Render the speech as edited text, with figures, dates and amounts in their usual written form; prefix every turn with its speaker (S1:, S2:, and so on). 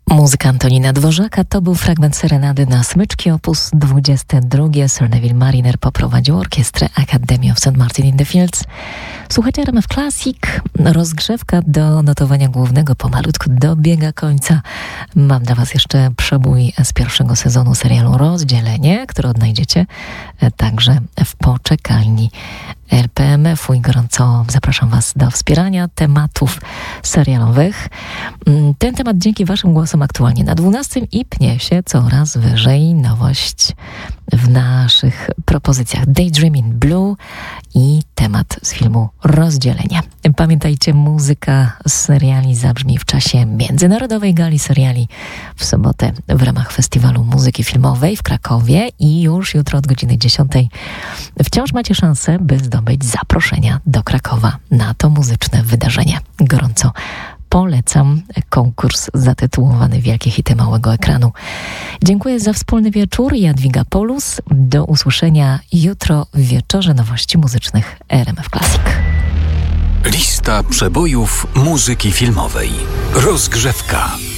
S1: Muzyka Antonina Dworzaka to był fragment serenady na smyczki op. 22. Sir Neville Mariner poprowadził orkiestrę Academy of St. Martin in the Fields. Słuchajcie RMF Classic. Rozgrzewka do notowania głównego pomalutku dobiega końca. Mam dla Was jeszcze przebój z pierwszego sezonu serialu Rozdzielenie, który odnajdziecie także w poczekalni RPMF-u i gorąco zapraszam Was do wspierania tematów serialowych. Ten temat dzięki Waszym głosom aktualnie na 12 i pnie się coraz wyżej. Nowość w naszych propozycjach Daydreaming Blue i temat z filmu Rozdzielenie. Pamiętajcie, muzyka z seriali zabrzmi w czasie Międzynarodowej Gali Seriali w sobotę w ramach Festiwalu Muzyki Filmowej w Krakowie i już jutro od godziny 10 wciąż macie szansę, by zdobyć zaproszenia do Krakowa na to muzyczne wydarzenie. Gorąco polecam konkurs zatytułowany Wielkie hity małego ekranu. Dziękuję za wspólny wieczór. Jadwiga Polus. Do usłyszenia jutro w wieczorze nowości muzycznych RMF Classic.
S2: Lista przebojów muzyki filmowej. Rozgrzewka.